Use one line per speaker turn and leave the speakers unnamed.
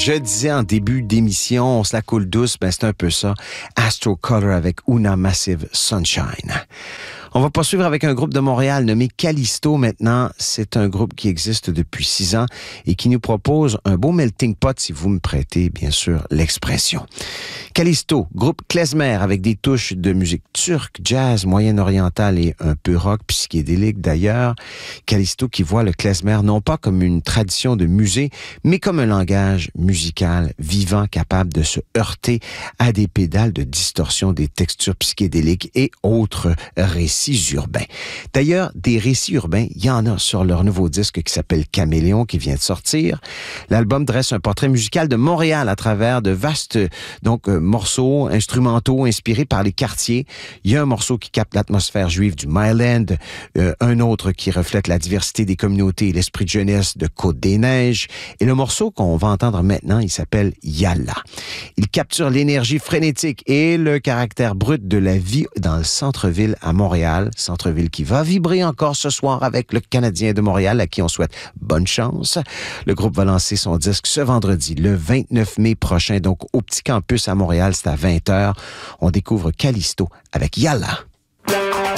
Je disais en début d'émission, on se la coule douce, ben c'est un peu ça. Astrocolor avec Una Massive Sunshine. On va poursuivre avec un groupe de Montréal nommé Callisto maintenant. C'est un groupe qui existe depuis 6 ans et qui nous propose un beau melting pot, si vous me prêtez, bien sûr, l'expression. Callisto, groupe klezmer avec des touches de musique turque, jazz, moyen-orientale et un peu rock, psychédélique d'ailleurs. Callisto qui voit le klezmer non pas comme une tradition de musée, mais comme un langage musical vivant capable de se heurter à des pédales de distorsion des textures psychédéliques et autres récits urbains. D'ailleurs, des récits urbains, il y en a sur leur nouveau disque qui s'appelle Caméléon, qui vient de sortir. L'album dresse un portrait musical de Montréal à travers de vastes morceaux instrumentaux inspirés par les quartiers. Il y a un morceau qui capte l'atmosphère juive du Myland, un autre qui reflète la diversité des communautés et l'esprit de jeunesse de Côte-des-Neiges. Et le morceau qu'on va entendre maintenant, il s'appelle Yalla. Il capture l'énergie frénétique et le caractère brut de la vie dans le centre-ville à Montréal. Centre-ville qui va vibrer encore ce soir avec le Canadien de Montréal, à qui on souhaite bonne chance. Le groupe va lancer son disque ce vendredi, le 29 mai prochain, donc au Petit Campus à Montréal, c'est à 20h. On découvre Callisto avec Yalla.